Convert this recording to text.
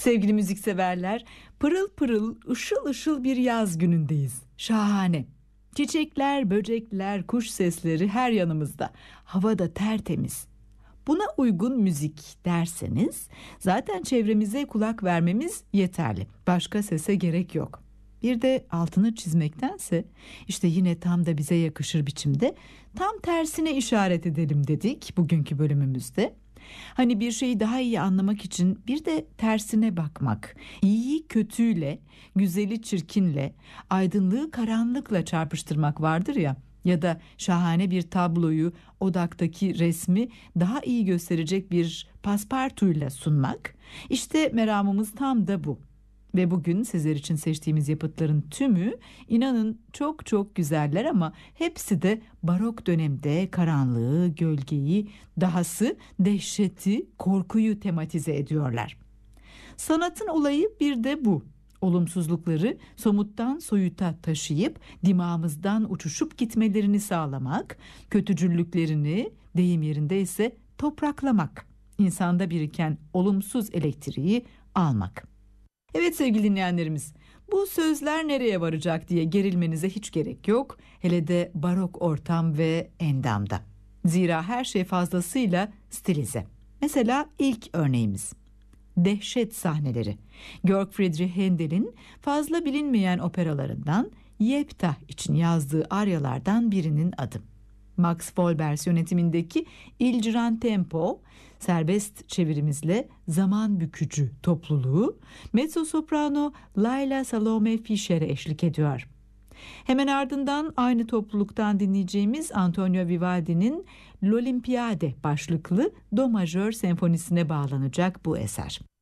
Sevgili müzikseverler, pırıl pırıl, ışıl ışıl bir yaz günündeyiz. Şahane. Çiçekler, böcekler, kuş sesleri her yanımızda. Hava da tertemiz. Buna uygun müzik derseniz zaten çevremize kulak vermemiz yeterli. Başka sese gerek yok. Bir de altını çizmektense işte yine tam da bize yakışır biçimde tam tersine işaret edelim dedik bugünkü bölümümüzde. Hani bir şeyi daha iyi anlamak için bir de tersine bakmak, iyiyi kötüyle, güzeli çirkinle, aydınlığı karanlıkla çarpıştırmak vardır ya, ya da şahane bir tabloyu, odaktaki resmi daha iyi gösterecek bir paspartuyla sunmak. İşte meramımız tam da bu. Ve bugün sizler için seçtiğimiz yapıtların tümü inanın çok çok güzeller ama hepsi de barok dönemde karanlığı, gölgeyi, dahası dehşeti, korkuyu tematize ediyorlar. Sanatın olayı bir de bu. Olumsuzlukları somuttan soyuta taşıyıp dimağımızdan uçuşup gitmelerini sağlamak, kötücüllüklerini deyim yerinde ise topraklamak, insanda biriken olumsuz elektriği almak. Evet sevgili dinleyenlerimiz, bu sözler nereye varacak diye gerilmenize hiç gerek yok. Hele de barok ortam ve endamda. Zira her şey fazlasıyla stilize. Mesela ilk örneğimiz. Dehşet sahneleri. Georg Friedrich Händel'in fazla bilinmeyen operalarından Yeptah için yazdığı aryalardan birinin adı. Max Wolbers yönetimindeki Il Gran Tempo, serbest çevirimizle zaman bükücü topluluğu, mezzo-soprano Layla Salome Fischer'e eşlik ediyor. Hemen ardından aynı topluluktan dinleyeceğimiz Antonio Vivaldi'nin L'Olimpiade başlıklı Do majör senfonisine bağlanacak bu eser.